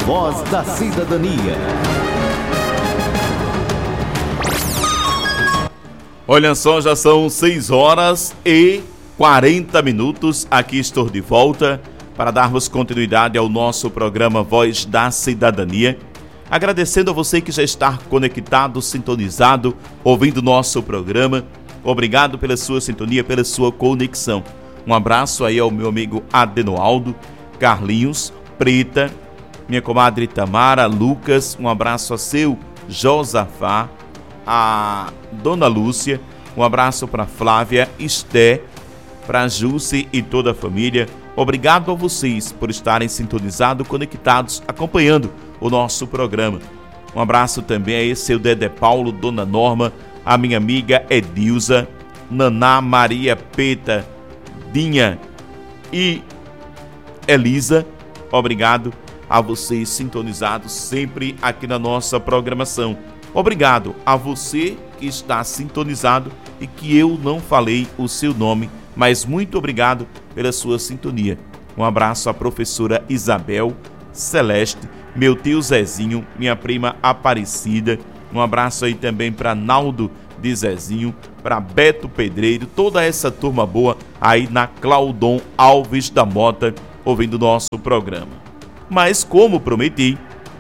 Voz da Cidadania. Olha só, já são 6h40. Aqui estou de volta para darmos continuidade ao nosso programa Voz da Cidadania. Agradecendo a você que já está conectado, sintonizado, ouvindo nosso programa. Obrigado pela sua sintonia, pela sua conexão. Um abraço aí ao meu amigo Adenoaldo, Carlinhos, Preta, minha comadre Tamara, Lucas. Um abraço a seu Josafá, a Dona Lúcia. Um abraço para Flávia, Esté, para Jússi e toda a família. Obrigado a vocês por estarem sintonizados, conectados, acompanhando o nosso programa. Um abraço também a esse seu Dedé Paulo, Dona Norma, a minha amiga Edilza, Naná, Maria, Peta, Dinha e Elisa. Obrigado a vocês sintonizados sempre aqui na nossa programação. Obrigado a você que está sintonizado e que eu não falei o seu nome, mas muito obrigado pela sua sintonia. Um abraço à professora Isabel, Celeste, meu tio Zezinho, minha prima Aparecida. Um abraço aí também para Naldo de Zezinho, para Beto Pedreiro, toda essa turma boa aí na Claudon Alves da Mota, ouvindo o nosso programa. Mas como prometi,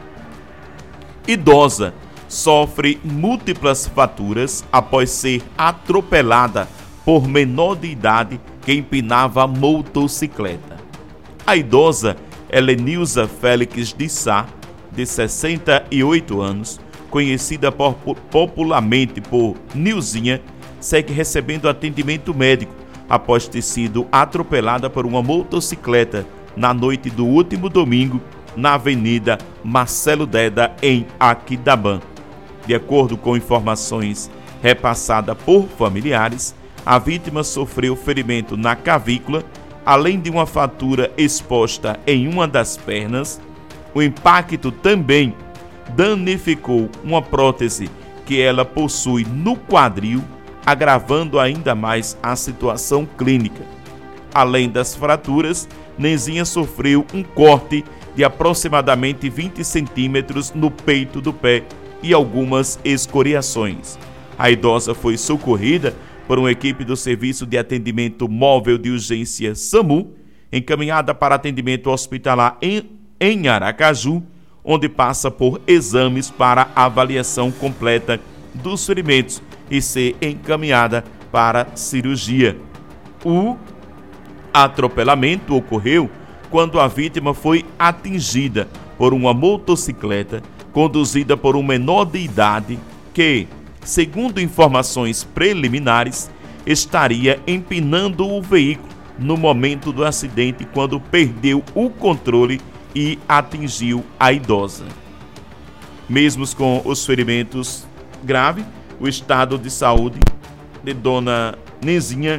idosa sofre múltiplas fraturas após ser atropelada por menor de idade que empinava motocicleta. A idosa Helenilza Félix de Sá, de 68 anos, conhecida popularmente por Nilzinha, segue recebendo atendimento médico após ter sido atropelada por uma motocicleta na noite do último domingo na Avenida Marcelo Deda, em Aquidabã. De acordo com informações repassadas por familiares, a vítima sofreu ferimento na clavícula, além de uma fratura exposta em uma das pernas. O impacto também danificou uma prótese que ela possui no quadril, agravando ainda mais a situação clínica. Além das fraturas, Nenzinha sofreu um corte de aproximadamente 20 centímetros no peito do pé e algumas escoriações. A idosa foi socorrida por uma equipe do Serviço de Atendimento Móvel de Urgência SAMU, encaminhada para atendimento hospitalar em Aracaju, onde passa por exames para avaliação completa dos ferimentos e ser encaminhada para cirurgia. O atropelamento ocorreu quando a vítima foi atingida por uma motocicleta conduzida por um menor de idade que, segundo informações preliminares, estaria empinando o veículo no momento do acidente quando perdeu o controle e atingiu a idosa. Mesmo com os ferimentos graves, o estado de saúde de Dona Neuzinha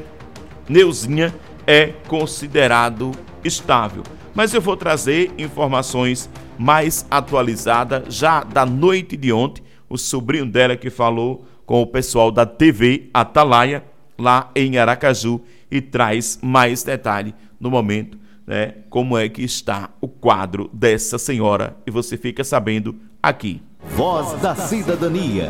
é considerado estável. Mas eu vou trazer informações mais atualizadas já da noite de ontem. O sobrinho dela que falou com o pessoal da TV Atalaia, lá em Aracaju, e traz mais detalhe no momento, né, como é que está o quadro dessa senhora. E você fica sabendo aqui. Voz da Cidadania.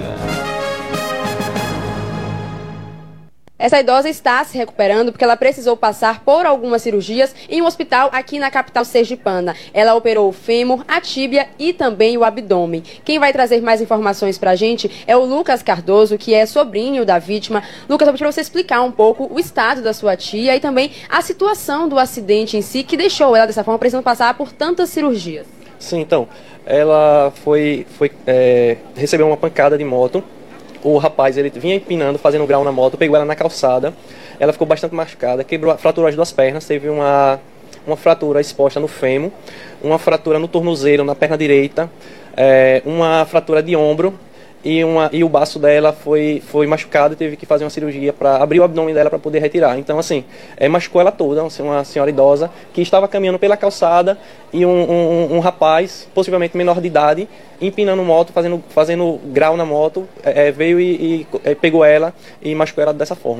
Essa idosa está se recuperando porque ela precisou passar por algumas cirurgias em um hospital aqui na capital sergipana. Ela operou o fêmur, a tíbia e também o abdômen. Quem vai trazer mais informações pra gente é o Lucas Cardoso, que é sobrinho da vítima. Lucas, eu vou pedir pra você explicar um pouco o estado da sua tia e também a situação do acidente em si que deixou ela dessa forma, precisando passar por tantas cirurgias. Sim, então, ela recebeu uma pancada de moto. O rapaz, ele vinha empinando, fazendo grau na moto, pegou ela na calçada, ela ficou bastante machucada, fraturou as duas pernas, teve uma fratura exposta no fêmur, uma fratura no tornozelo, na perna direita, uma fratura de ombro e o baço dela foi machucado e teve que fazer uma cirurgia para abrir o abdômen dela para poder retirar. Então, assim, machucou ela toda, uma senhora idosa que estava caminhando pela calçada e um rapaz, possivelmente menor de idade, empinando moto, fazendo grau na moto, veio e pegou ela e machucou ela dessa forma.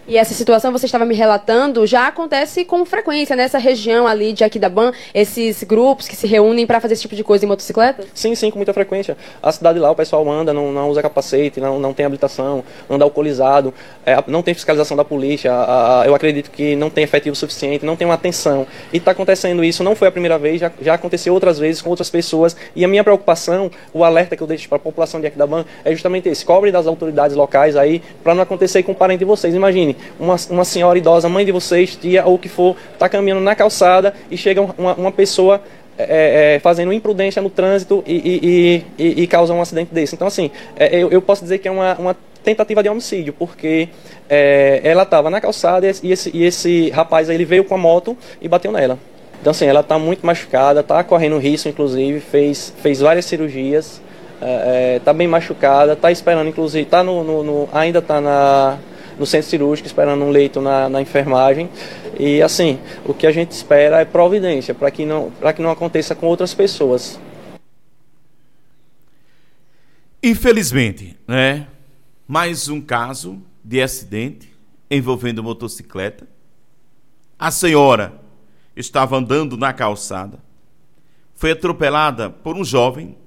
E essa situação, você estava me relatando, já acontece com frequência nessa região ali de Aquidabã, esses grupos que se reúnem para fazer esse tipo de coisa em motocicleta? Sim, com muita frequência. A cidade lá, o pessoal anda, não usa capacete, não tem habilitação, anda alcoolizado, não tem fiscalização da polícia, eu acredito que não tem efetivo suficiente, não tem uma atenção. E está acontecendo isso, não foi a primeira vez, já aconteceu outras vezes com outras pessoas. E a minha preocupação, o alerta que eu deixo para a população de Aquidabã é justamente esse: cobre das autoridades locais aí, para não acontecer com um parente de vocês. Imagine, uma senhora idosa, mãe de vocês, tia ou o que for, está caminhando na calçada e chega uma pessoa fazendo imprudência no trânsito e causa um acidente desse. Então, assim, eu posso dizer que é uma tentativa de homicídio, porque ela estava na calçada e esse rapaz aí, ele veio com a moto e bateu nela. Então, assim, ela está muito machucada, está correndo risco, inclusive, fez várias cirurgias, está bem machucada, está esperando, inclusive, ainda está no centro cirúrgico, esperando um leito na enfermagem. E, assim, o que a gente espera é providência, para que não aconteça com outras pessoas. Infelizmente, né? Mais um caso de acidente envolvendo motocicleta. A senhora estava andando na calçada, foi atropelada por um jovem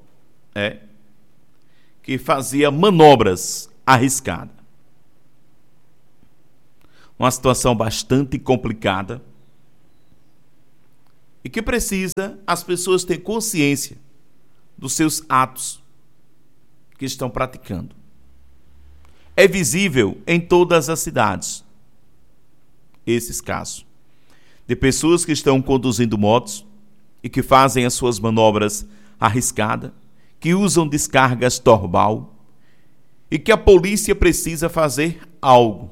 que fazia manobras arriscadas. Uma situação bastante complicada e que precisa as pessoas terem consciência dos seus atos que estão praticando. É visível em todas as cidades esses casos de pessoas que estão conduzindo motos e que fazem as suas manobras arriscadas, que usam descargas torbal e que a polícia precisa fazer algo.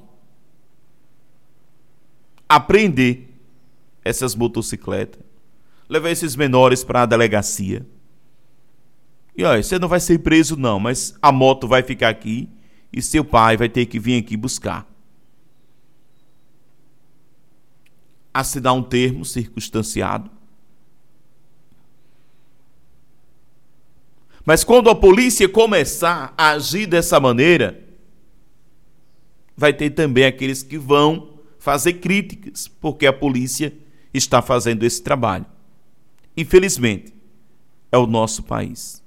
Apreender essas motocicletas, levar esses menores para a delegacia. E olha, você não vai ser preso não, mas a moto vai ficar aqui e seu pai vai ter que vir aqui buscar. Assinar um termo circunstanciado. Mas quando a polícia começar a agir dessa maneira, vai ter também aqueles que vão fazer críticas, porque a polícia está fazendo esse trabalho. Infelizmente, é o nosso país.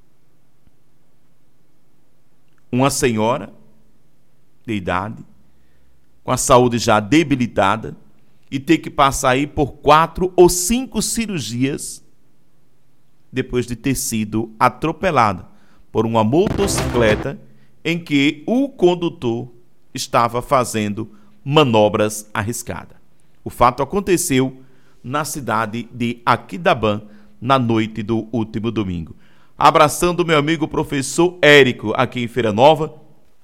Uma senhora de idade, com a saúde já debilitada, e ter que passar aí por 4 ou 5 cirurgias depois de ter sido atropelada por uma motocicleta em que o condutor estava fazendo manobras arriscadas. O fato aconteceu na cidade de Aquidabã, na noite do último domingo. Abraçando meu amigo professor Érico, aqui em Feira Nova,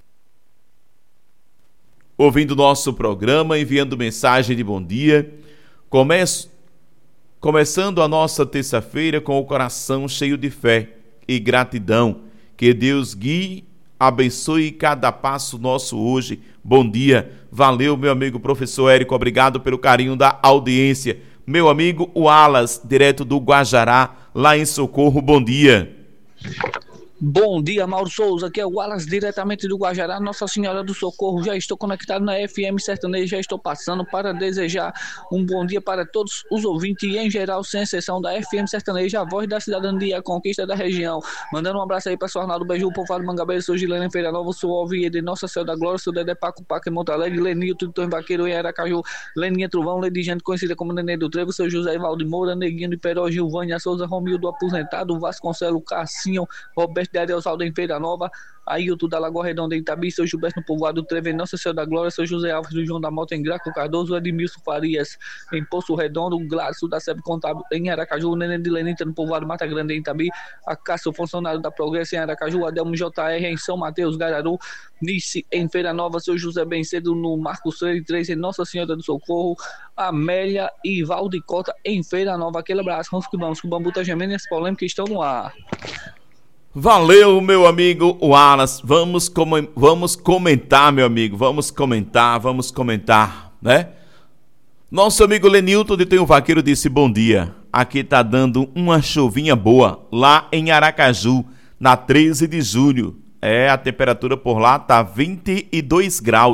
ouvindo nosso programa, enviando mensagem de bom dia. Começando a nossa terça-feira com o coração cheio de fé e gratidão. Que Deus guie, abençoe cada passo nosso hoje. Bom dia. Valeu, meu amigo professor Érico. Obrigado pelo carinho da audiência. Meu amigo Wallace, direto do Guajará, lá em Socorro. Bom dia. Bom dia, Mauro Souza, aqui é o Wallace, diretamente do Guajará, Nossa Senhora do Socorro. Já estou conectado na FM Sertaneja, já estou passando para desejar um bom dia para todos os ouvintes e em geral, sem exceção, da FM Sertaneja, a voz da cidadania, a conquista da região. Mandando um abraço aí para o Arnaldo Beiju, Povoado Mangabeira, sou Gilene em Feira Nova, sou Alvia de Nossa Senhora da Glória, sou Dedé Paco Paco em Monte Alegre, Lenilton, Tom Vaqueiro em Aracaju, Leninha Trovão, Lady Gente, conhecida como Nenê do Trevo, seu José Ivaldo Moura, Neguinho de Peró, Gilvânia Souza, Romildo Aposentado, Vasconcelo, Cassinho, Roberto de Areusaldo em Feira Nova, Ailton da Lagoa Redonda em Itabi, seu Gilberto no Povoado do Trevo em Nossa Senhora da Glória, seu José Alves do João da Mota em Graco Cardoso, Edmilson Farias em Poço Redondo, Gladson da Sebe Contábil em Aracaju, Nenê de Lenita no Povoado Mata Grande em Itabi, a Cássio funcionário da Progresso em Aracaju, Adelmo JR em São Mateus, Gararu, Nice em Feira Nova, seu José Bencedo no Marcos Freire 3 em Nossa Senhora do Socorro, Amélia e Valdicota em Feira Nova. Aquele abraço, vamos que o bambu tá gemendo e as polêmicas estão no ar. Valeu, meu amigo Wallace. Vamos comentar, meu amigo. Vamos comentar, né? Nosso amigo Lenilton de Tem um Vaqueiro disse bom dia. Aqui tá dando uma chuvinha boa lá em Aracaju, na 13 de julho. A temperatura por lá tá 22 graus.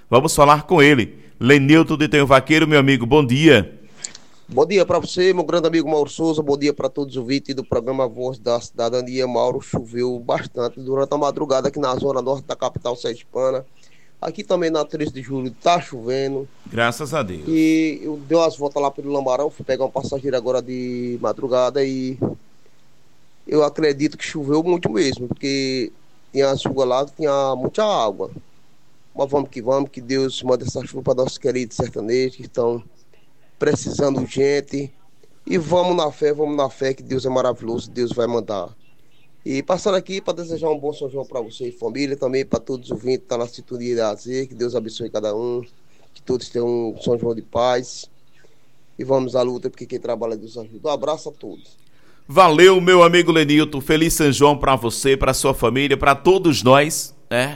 Vamos falar com ele. Lenilton de Tenho Vaqueiro, meu amigo, bom dia. Bom dia para você, meu grande amigo Mauro Souza. Bom dia para todos os ouvintes do programa Voz da Cidadania. Mauro, choveu bastante durante a madrugada aqui na zona norte da capital sergipana. Aqui também na 13 de julho tá chovendo. Graças a Deus. E eu dei umas voltas lá pelo Lamarão, fui pegar um passageiro agora de madrugada e eu acredito que choveu muito mesmo, porque tinha as ruas lá, tinha muita água. Mas vamos, que Deus manda essa chuva para nossos queridos sertanejos que estão precisando urgente. E vamos na fé que Deus é maravilhoso, Deus vai mandar. E passando aqui para desejar um bom São João para você e família, também para todos os ouvintes que estão na sintonia da AZ, que Deus abençoe cada um, que todos tenham um São João de paz. E vamos à luta, porque quem trabalha Deus ajuda. Um abraço a todos. Valeu, meu amigo Lenilton. Feliz São João para você, para sua família, para todos nós,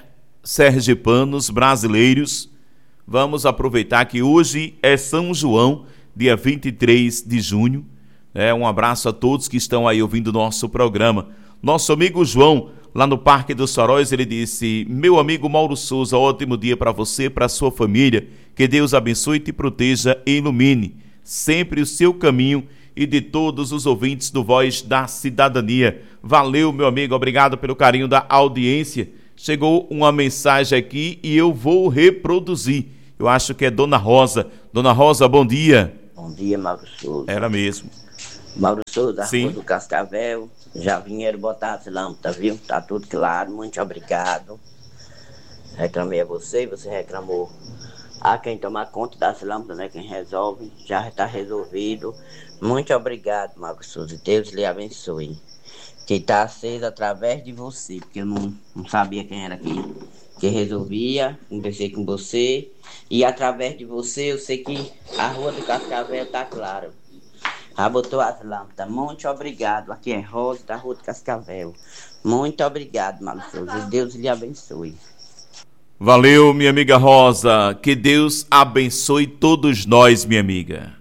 sergipanos, brasileiros. Vamos aproveitar que hoje é São João, dia 23 de junho. Um abraço a todos que estão aí ouvindo o nosso programa. Nosso amigo João, lá no Parque dos Soróis, ele disse: meu amigo Mauro Souza, ótimo dia para você, para sua família. Que Deus abençoe, te proteja e ilumine sempre o seu caminho e de todos os ouvintes do Voz da Cidadania. Valeu, meu amigo, obrigado pelo carinho da audiência. Chegou uma mensagem aqui e eu vou reproduzir. Eu acho que é Dona Rosa. Dona Rosa, bom dia. Bom dia, Mauro Souza. Era mesmo. Mauro Souza, Sim. Rua do Cascavel. Já vieram botar as lâmpadas, viu? Tá tudo claro, muito obrigado. Reclamei a você reclamou a quem tomar conta das lâmpadas, né? Quem resolve, já está resolvido. Muito obrigado, Mauro Souza. Deus lhe abençoe. Que está aceso através de você, porque eu não sabia quem era que resolvia, conversei com você. E através de você, eu sei que a Rua do Cascavel está clara. Já botou as lâmpadas. Muito obrigado. Aqui é Rosa, da Rua do Cascavel. Muito obrigado, Mauro Souza. Deus lhe abençoe. Valeu, minha amiga Rosa. Que Deus abençoe todos nós, minha amiga.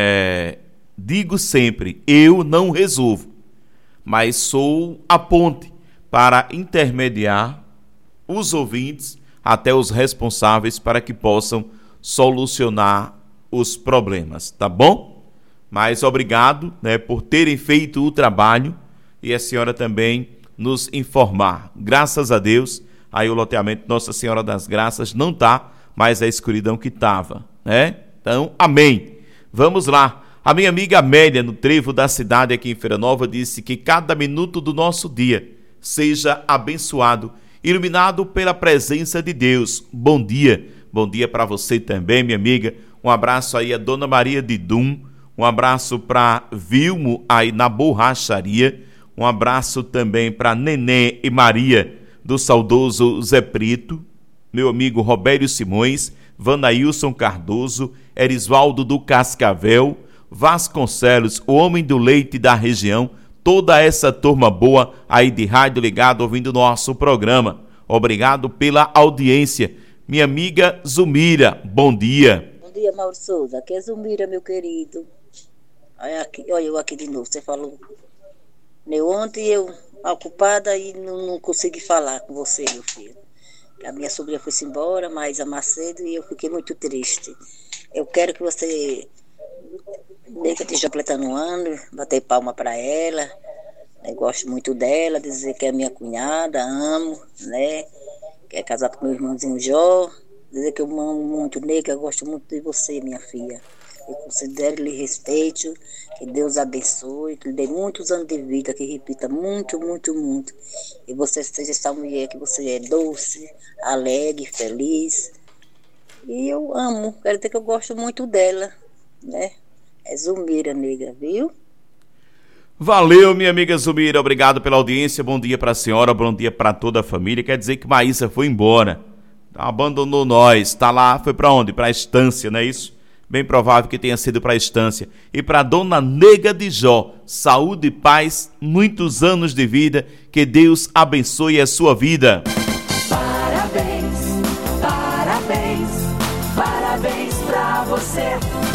Digo sempre, eu não resolvo, mas sou a ponte para intermediar os ouvintes até os responsáveis para que possam solucionar os problemas, tá bom? Mas obrigado, por terem feito o trabalho e a senhora também nos informar. Graças a Deus, aí o loteamento Nossa Senhora das Graças não tá, mas a escuridão que tava, Então, amém. Vamos lá. A minha amiga Amélia, no trevo da cidade aqui em Feira Nova, disse que cada minuto do nosso dia seja abençoado, iluminado pela presença de Deus. Bom dia para você também, minha amiga. Um abraço aí a Dona Maria de Dum. Um abraço para Vilmo aí na borracharia. Um abraço também para Nenê e Maria do saudoso Zé Preto. Meu amigo Robério Simões, Vanailson Cardoso, Erisvaldo do Cascavel, Vasconcelos, o homem do leite da região. Toda essa turma boa aí de rádio ligado ouvindo nosso programa. Obrigado pela audiência. Minha amiga Zumira, bom dia. Bom dia, Mauro Souza. Aqui é Zumira, meu querido. Olha eu aqui de novo. Você falou. Ontem eu ocupada e não consegui falar com você, meu filho. A minha sobrinha foi-se embora, mas a Macedo, e eu fiquei muito triste. Eu quero que você, que esteja completando um ano, bater palma para ela. Eu gosto muito dela, dizer que é minha cunhada, amo, que é casada com meu irmãozinho Jó. Dizer que eu amo muito, que eu gosto muito de você, minha filha. Eu considero e lhe respeito, que Deus abençoe, que lhe dê muitos anos de vida, que repita muito, muito, muito. E você seja essa mulher que você é doce, alegre, feliz. E eu amo, quero dizer que eu gosto muito dela, É Zumira, nega, viu? Valeu, minha amiga Zumira, obrigado pela audiência, bom dia para a senhora, bom dia para toda a família. Quer dizer que Maísa foi embora, abandonou nós, tá lá, foi para onde? Para a estância, não é isso? Bem provável que tenha sido para a estância. E para Dona Nega de Jó, saúde e paz, muitos anos de vida, que Deus abençoe a sua vida. Parabéns, parabéns, parabéns pra você.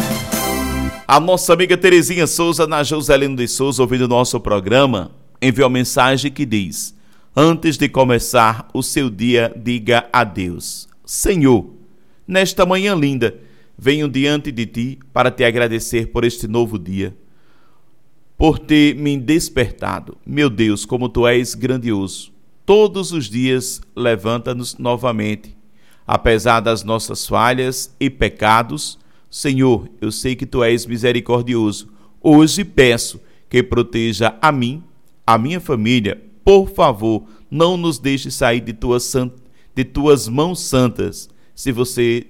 A nossa amiga Terezinha Souza, na Joselino de Souza, ouvindo o nosso programa, enviou uma mensagem que diz: antes de começar o seu dia, diga a Deus: Senhor, Nesta manhã linda, venho diante de Ti para Te agradecer por este novo dia, por ter me despertado. Meu Deus, como Tu és grandioso. Todos os dias levanta-nos novamente. Apesar das nossas falhas e pecados, Senhor, eu sei que Tu és misericordioso. Hoje peço que proteja a mim, a minha família. Por favor, não nos deixe sair de Tuas mãos santas. Se você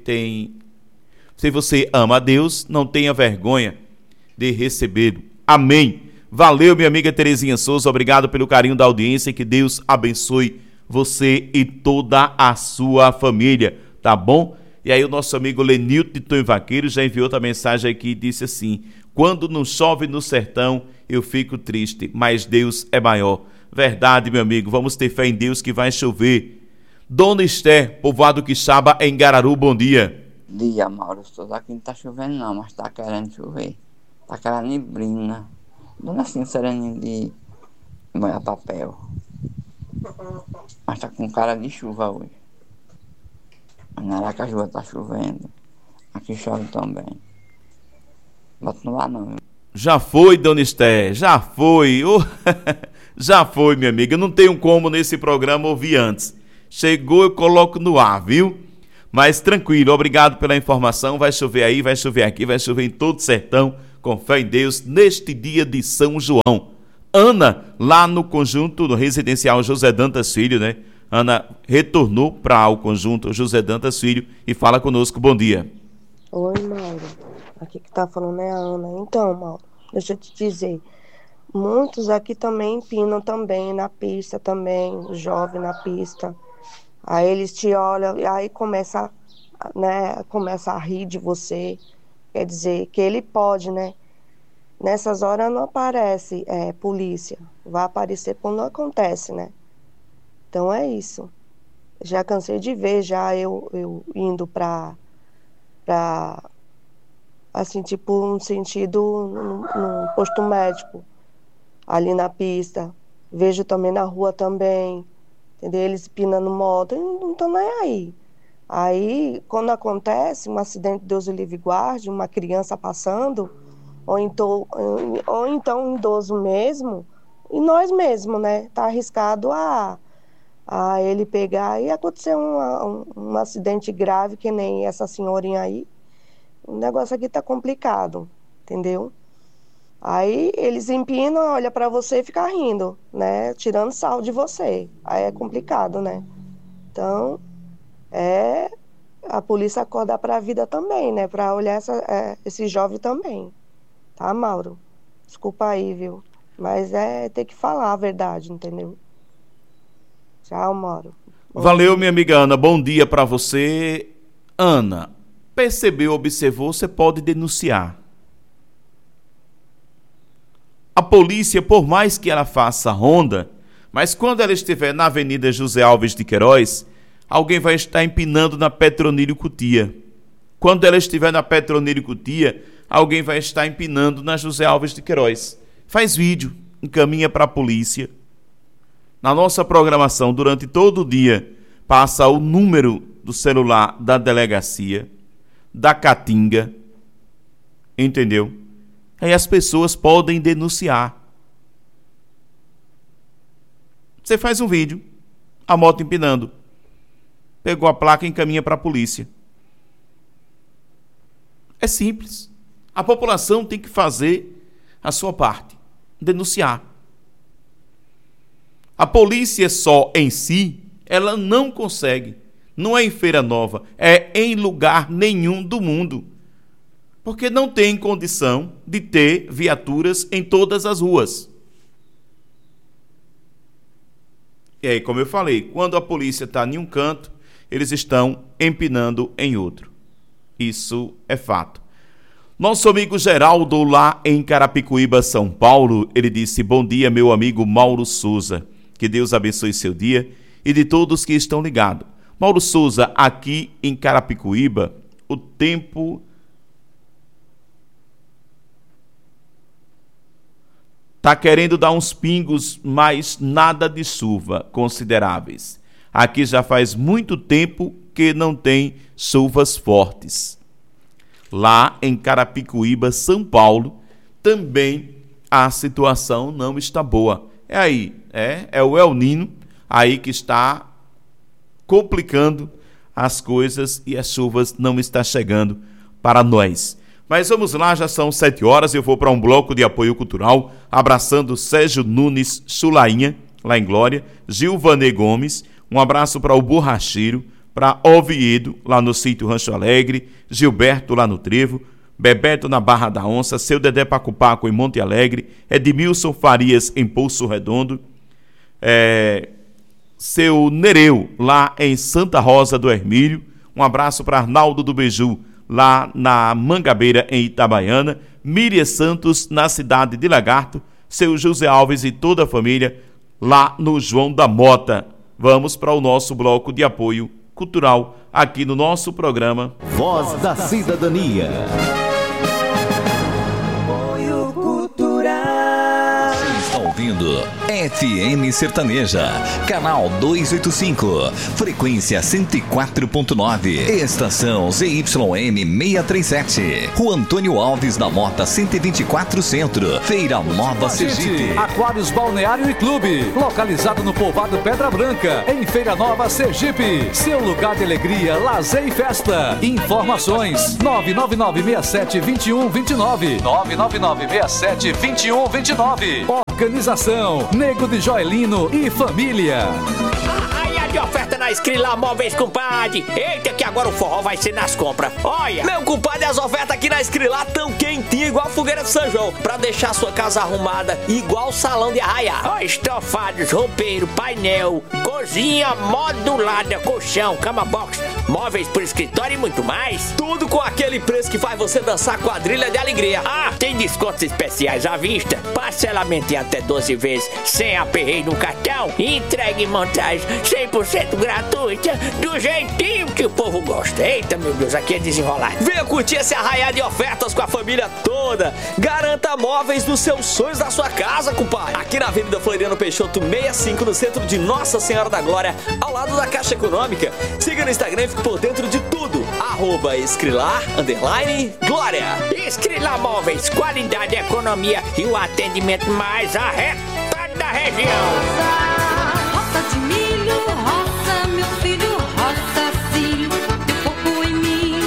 ama a Deus, não tenha vergonha de recebê-lo. Amém. Valeu, minha amiga Terezinha Souza. Obrigado pelo carinho da audiência. Que Deus abençoe você e toda a sua família. Tá bom? E aí o nosso amigo Lenilton de Tom Vaqueiro já enviou outra mensagem aqui e disse assim: quando não chove no sertão, eu fico triste, mas Deus é maior. Verdade, meu amigo. Vamos ter fé em Deus que vai chover. Dona Esther, povoado Quixaba, em Gararu, bom dia. Dia, Mauro. Aqui não tá chovendo não, mas tá querendo chover. Tá aquela neblina. Dona assim, sereninha de molhar papel. Mas tá com cara de chuva hoje. Em Aracaju tá chovendo. Aqui chove também. Bota no ar não. Já foi, Dona Esther, já foi. Já foi, minha amiga. Não tenho como nesse programa ouvir antes. Chegou, eu coloco no ar, viu? Mas tranquilo, obrigado pela informação. Vai chover aí, vai chover aqui, vai chover em todo o sertão. Com fé em Deus, neste dia de São João. Ana, lá no conjunto do residencial José Dantas Filho, né? Ana retornou para o conjunto José Dantas Filho e fala conosco. Bom dia. Oi, Mauro. Aqui que tá falando é a Ana. Então, Mauro, deixa eu te dizer. Muitos aqui também empinam também na pista também, o jovem na pista. Aí eles te olham e aí começa a rir de você. Quer dizer, que ele pode, né? Nessas horas não aparece polícia. Vai aparecer quando acontece, né? Então é isso. Já cansei de ver já eu indo pra assim, tipo, um sentido no posto médico, ali na pista. Vejo também na rua também, entendeu? Eles pinando moto, não estão nem aí. Aí, quando acontece um acidente, Deus o livre e guarde, uma criança passando, ou então um idoso mesmo, e nós mesmo, né? Tá arriscado a ele pegar e acontecer um acidente grave, que nem essa senhorinha aí. O negócio aqui tá complicado, entendeu? Aí eles empinam, olha pra você e fica rindo, né? Tirando sarro de você. Aí é complicado, né? Então, a polícia acordar pra vida também, né? Pra olhar esse jovem também. Tá, Mauro? Desculpa aí, viu? Mas ter que falar a verdade, entendeu? Tchau, Mauro. Valeu, minha amiga Ana. Bom dia pra você. Ana, percebeu, observou, você pode denunciar. A polícia, por mais que ela faça ronda, mas quando ela estiver na Avenida José Alves de Queiroz, alguém vai estar empinando na Petronílio Cutia. Quando ela estiver na Petronílio Cutia, alguém vai estar empinando na José Alves de Queiroz. Faz vídeo, encaminha para a polícia. Na nossa programação, durante todo o dia, passa o número do celular da delegacia, da Caatinga, entendeu? Aí as pessoas podem denunciar. Você faz um vídeo, a moto empinando. Pegou a placa e encaminha para a polícia. É simples. A população tem que fazer a sua parte, denunciar. A polícia só em si, ela não consegue. Não é em Feira Nova, é em lugar nenhum do mundo. Porque não tem condição de ter viaturas em todas as ruas. E aí, como eu falei, quando a polícia está em um canto, eles estão empinando em outro. Isso é fato. Nosso amigo Geraldo, lá em Carapicuíba, São Paulo, ele disse: bom dia, meu amigo Mauro Souza. Que Deus abençoe seu dia e de todos que estão ligados. Mauro Souza, aqui em Carapicuíba, o tempo está querendo dar uns pingos, mas nada de chuva consideráveis. Aqui já faz muito tempo que não tem chuvas fortes. Lá em Carapicuíba, São Paulo, também a situação não está boa. É o El Niño aí que está complicando as coisas e as chuvas não estão chegando para nós. Mas vamos lá, já são 7 horas, eu vou para um bloco de apoio cultural, abraçando Sérgio Nunes Chulainha, lá em Glória, Gilvanê Gomes, um abraço para o Borracheiro, para Oviedo, lá no sítio Rancho Alegre, Gilberto lá no Trevo, Bebeto na Barra da Onça, seu Dedé Paco em Monte Alegre, Edmilson Farias em Poço Redondo, seu Nereu lá em Santa Rosa do Hermílio, um abraço para Arnaldo do Beiju, lá na Mangabeira em Itabaiana, Miriam Santos na cidade de Lagarto, seu José Alves e toda a família lá no João da Mota. Vamos para o nosso bloco de apoio cultural aqui no nosso programa Voz da Cidadania. Apoio cultural. Você está ouvindo FM Sertaneja, canal 285, frequência 104.9, estação ZYM 637, Rua Antônio Alves da Mota 124 Centro, Feira Nova Sergipe. Aquários Balneário e Clube, localizado no povoado Pedra Branca, em Feira Nova Sergipe, seu lugar de alegria, lazer e festa. Informações 999672129, 999672129. Organização Nego de Joelino e Família. De oferta na Escrilar Móveis, compadre. Eita, que agora o forró vai ser nas compras. Olha, meu compadre, as ofertas aqui na Escrilar tão quentinho igual a fogueira de São João, pra deixar sua casa arrumada igual o salão de arraiá. Ó, estofados, roupeiro, painel, cozinha modulada, colchão, cama box, móveis por escritório e muito mais. Tudo com aquele preço que faz você dançar quadrilha de alegria. Ah, tem descontos especiais à vista, parcelamento em até 12 vezes, sem aperreio no cartão, entrega e montagem 100% gratuita, do jeitinho que o povo gosta. Eita, meu Deus, aqui é desenrolar. Venha curtir esse arraiá de ofertas com a família toda. Garanta móveis dos seus sonhos da sua casa, compadre. Aqui na Avenida Floriano Peixoto 65, no centro de Nossa Senhora da Glória, ao lado da Caixa Econômica. Siga no Instagram e fique por dentro de tudo. @Escrilar_Glória. Escrilar Móveis, qualidade, economia e o atendimento mais arretado da região. Roça de milho, roça, meu filho, roça sim, tem fogo em mim.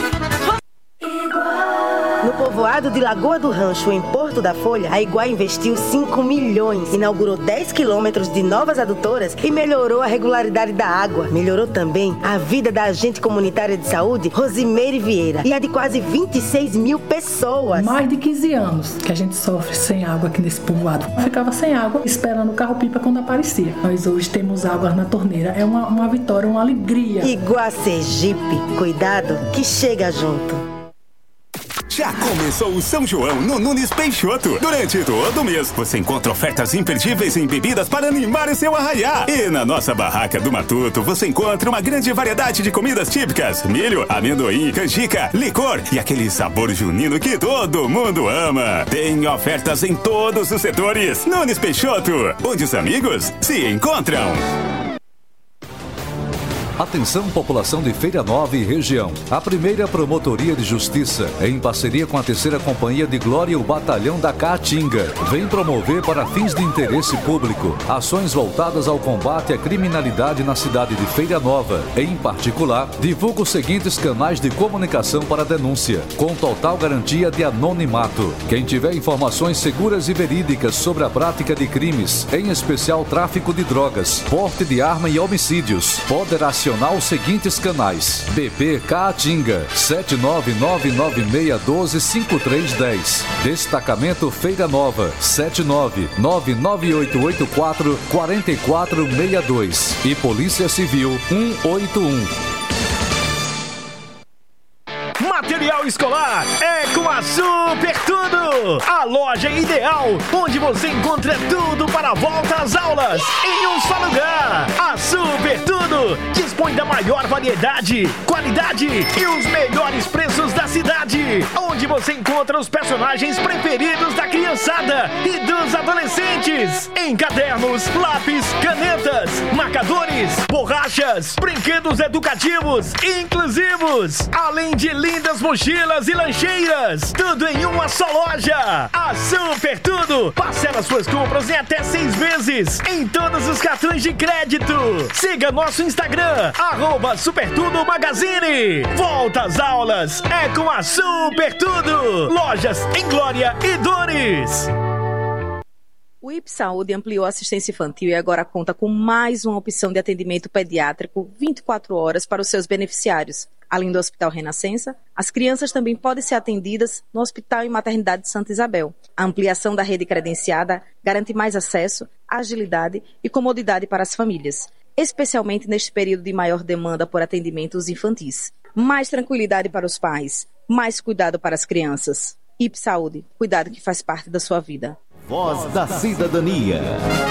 No povoado de Lagoa do Rancho, em Porto da Folha, a Iguá investiu 5 milhões, inaugurou 10 quilômetros de novas adutoras e melhorou a regularidade da água. Melhorou também a vida da agente comunitária de saúde, Rosimeire Vieira, e a de quase 26 mil pessoas. Mais de 15 anos que a gente sofre sem água aqui nesse povoado. Eu ficava sem água, esperando o carro-pipa quando aparecia. Nós hoje temos água na torneira. É uma vitória, uma alegria. Iguá Sergipe, cuidado que chega junto. Já começou o São João no Nunes Peixoto. Durante todo o mês, você encontra ofertas imperdíveis em bebidas para animar o seu arraiá. E na nossa barraca do Matuto, você encontra uma grande variedade de comidas típicas: milho, amendoim, canjica, licor e aquele sabor junino que todo mundo ama. Tem ofertas em todos os setores. Nunes Peixoto, onde os amigos se encontram. Atenção, população de Feira Nova e região. A primeira Promotoria de Justiça, em parceria com a 3ª Companhia de Glória e o Batalhão da Caatinga, vem promover para fins de interesse público ações voltadas ao combate à criminalidade na cidade de Feira Nova. Em particular, divulga os seguintes canais de comunicação para denúncia, com total garantia de anonimato. Quem tiver informações seguras e verídicas sobre a prática de crimes, em especial tráfico de drogas, porte de arma e homicídios, poderá acionar os seguintes canais: BP Caatinga 79996125310, Destacamento Feira Nova 79998844462 e Polícia Civil 181. Material escolar é com a Super Tudo, a loja ideal onde você encontra tudo para a volta às aulas em um só lugar. A Super Tudo dispõe da maior variedade, qualidade e os melhores preços da cidade, onde você encontra os personagens preferidos da criançada e dos adolescentes, em cadernos, lápis, canetas, marcadores, borrachas, brinquedos educativos e inclusivos, além de lindas mochilas e lancheiras, tudo em uma só loja. A Super Tudo parcela suas compras em até 6 vezes em todos os cartões de crédito. Siga nosso Instagram, @SuperTudoMagazine. Volta às aulas é com a Super Tudo. Lojas em Glória e Dores. O IPSaúde ampliou a assistência infantil e agora conta com mais uma opção de atendimento pediátrico 24 horas para os seus beneficiários. Além do Hospital Renascença, as crianças também podem ser atendidas no Hospital e Maternidade de Santa Isabel. A ampliação da rede credenciada garante mais acesso, agilidade e comodidade para as famílias, especialmente neste período de maior demanda por atendimentos infantis. Mais tranquilidade para os pais, mais cuidado para as crianças. IPSaúde, cuidado que faz parte da sua vida. Voz da Cidadania.